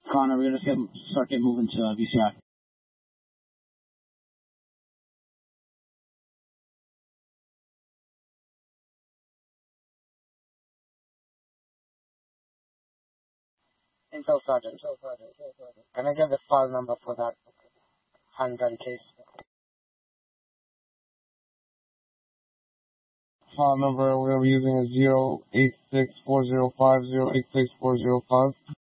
Connor, we're gonna start getting moving to VCI. Intel Sergeant. Can I get the file number for that handgun case? File number we're using is 0864050864005.